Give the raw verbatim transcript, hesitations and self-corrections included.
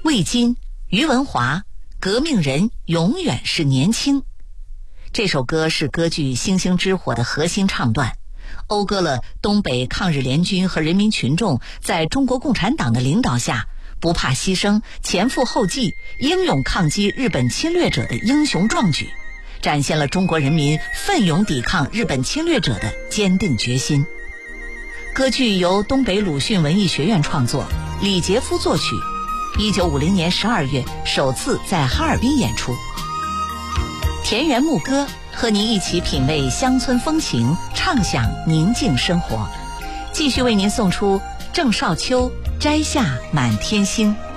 魏晋、于文华，革命人永远是年轻。这首歌是歌剧《星星之火》的核心唱段，讴歌了东北抗日联军和人民群众在中国共产党的领导下不怕牺牲、前赴后继、英勇抗击日本侵略者的英雄壮举，展现了中国人民奋勇抵抗日本侵略者的坚定决心。歌剧由东北鲁迅文艺学院创作，李杰夫作曲，一九五零年十二月首次在哈尔滨演出。田园牧歌，和您一起品味乡村风情，畅享宁静生活。继续为您送出郑少秋《摘下满天星》。